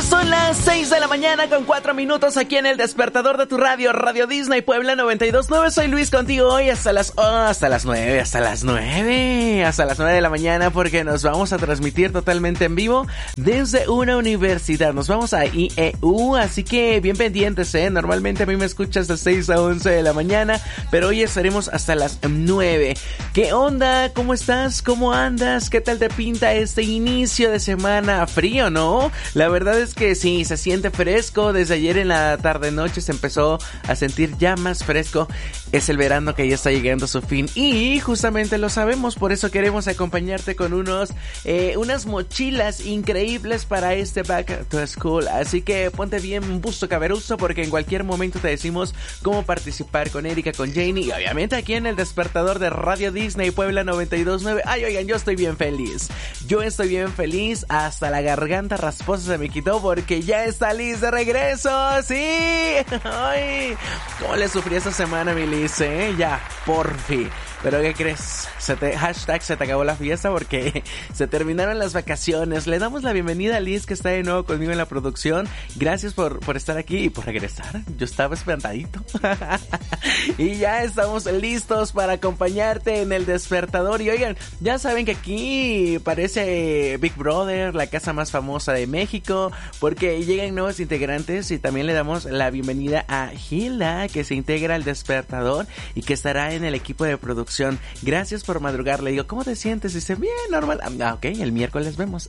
Ya son las 6 de la mañana con 4 minutos aquí en el despertador de tu radio, Radio Disney Puebla 92.9. Soy Luis contigo hoy hasta las 9 de la mañana, porque nos vamos a transmitir totalmente en vivo desde una universidad. Nos vamos a IEU, así que bien pendientes, Normalmente a mí me escuchas de 6 a 11 de la mañana, pero hoy estaremos hasta las 9. ¿Qué onda? ¿Cómo estás? ¿Cómo andas? ¿Qué tal te pinta este inicio de semana? Frío, ¿no? La verdad es que sí, se siente fresco. Desde ayer en la tarde-noche se empezó a sentir ya más fresco. Es el verano que ya está llegando a su fin y justamente lo sabemos, por eso queremos acompañarte con unas mochilas increíbles para este Back to School. Así que ponte bien busto caberuso, porque en cualquier momento te decimos cómo participar con Erika, con Janie y obviamente aquí en el despertador de Radio Disney Puebla 92.9. Ay, oigan, yo estoy bien feliz. Hasta la garganta rasposa se me quitó porque ya está Liz de regreso. ¡Sí! ¡Ay! ¿Cómo le sufrí esta semana, mi Liz, Ya, por fin. Pero ¿qué crees? Se te acabó la fiesta porque se terminaron las vacaciones. Le damos la bienvenida a Liz, que está de nuevo conmigo en la producción. Gracias por estar aquí y por regresar. Yo estaba espantadito. Y ya estamos listos para acompañarte en el despertador. Y oigan, ya saben que aquí parece Big Brother, la casa más famosa de México, porque llegan nuevos integrantes y también le damos la bienvenida a Gila, que se integra al despertador y que estará en el equipo de producción. Gracias por madrugar. Le digo, ¿cómo te sientes? Dice, bien, normal. Ok, el miércoles vemos.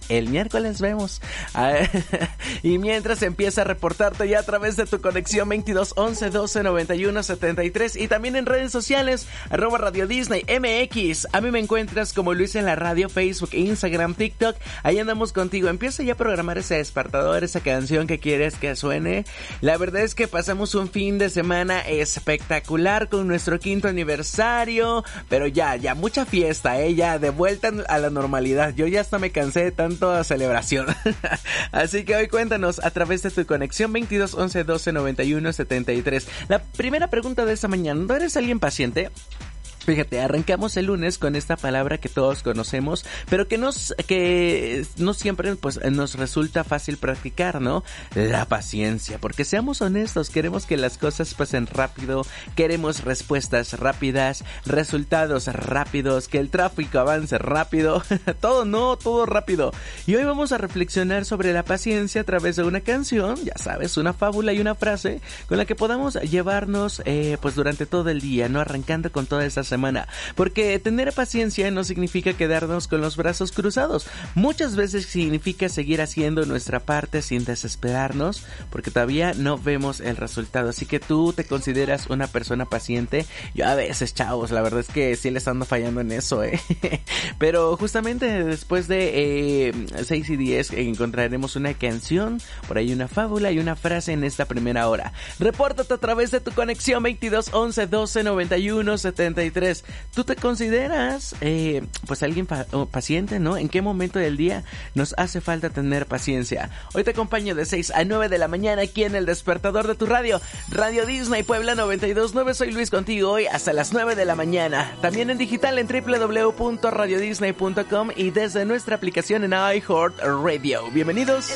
Y mientras empieza a reportarte ya a través de tu conexión 22 11 12 91 73 y también en redes sociales, @Radio Disney MX. A mí me encuentras como Luis en la radio, Facebook, Instagram, TikTok. Ahí andamos contigo. Empieza ya a programar ese despertador, esa canción que quieres que suene. La verdad es que pasamos un fin de semana espectacular con nuestro 5º aniversario. Pero ya, mucha fiesta, ya de vuelta a la normalidad. Yo ya hasta me cansé de tanta celebración. Así que hoy cuéntanos a través de tu conexión 22 11 12 91 73. La primera pregunta de esta mañana, ¿no eres alguien paciente? Fíjate, arrancamos el lunes con esta palabra que todos conocemos, pero que no siempre pues nos resulta fácil practicar, ¿no? La paciencia, porque seamos honestos, queremos que las cosas pasen rápido, queremos respuestas rápidas, resultados rápidos, que el tráfico avance rápido, todo rápido. Y hoy vamos a reflexionar sobre la paciencia a través de una canción, ya sabes, una fábula y una frase con la que podamos llevarnos pues durante todo el día, ¿no? Arrancando con toda esta semana, porque tener paciencia no significa quedarnos con los brazos cruzados. Muchas veces significa seguir haciendo nuestra parte sin desesperarnos, porque todavía no vemos el resultado. Así que tú te consideras una persona paciente. Yo a veces, chavos, la verdad es que sí les ando fallando en eso, Pero justamente después de 6 y 10 encontraremos una canción, por ahí una fábula y una frase en esta primera hora. Repórtate a través de tu conexión 22 11 12 91 73. ¿Tú te consideras pues alguien paciente, no? ¿En qué momento del día nos hace falta tener paciencia? Hoy te acompaño de 6 a 9 de la mañana aquí en el despertador de tu radio, Radio Disney Puebla 92.9. Soy Luis contigo hoy hasta las 9 de la mañana. También en digital en www.radiodisney.com y desde nuestra aplicación en iHeartRadio. Bienvenidos.